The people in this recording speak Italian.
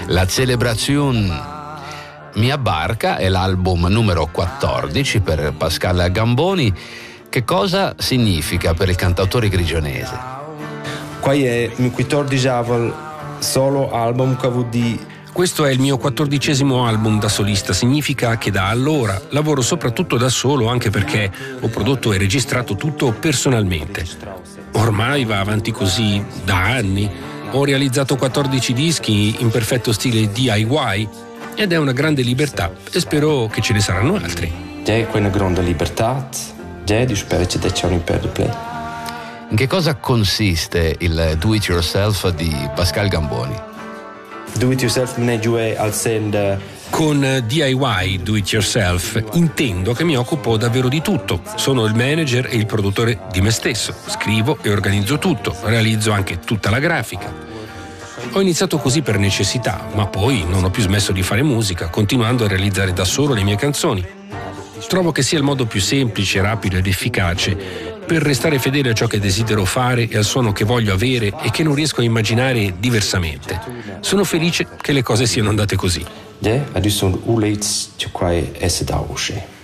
La Celebrazione Mia Barca è l'album numero 14 per Pascal Gamboni. Che cosa significa per il cantautore grigionese? Qua è il 14° solo album che vuol dire. Questo è il mio 14° album da solista, significa che da allora lavoro soprattutto da solo, anche perché ho prodotto e registrato tutto personalmente. Ormai va avanti così da anni, ho realizzato 14 dischi in perfetto stile DIY ed è una grande libertà e spero che ce ne saranno altri. È una grande libertà, spero che ci sia un impero play. In che cosa consiste il Do It Yourself di Pascal Gamboni? Do It Yourself non è giù al send. Con DIY, Do It Yourself, intendo che mi occupo davvero di tutto. Sono il manager e il produttore di me stesso. Scrivo e organizzo tutto, realizzo anche tutta la grafica. Ho iniziato così per necessità, ma poi non ho più smesso di fare musica, continuando a realizzare da solo le mie canzoni. Trovo che sia il modo più semplice, rapido ed efficace per restare fedele a ciò che desidero fare e al suono che voglio avere e che non riesco a immaginare diversamente. Sono felice che le cose siano andate così. Adesso un ulez che qua è da uscire.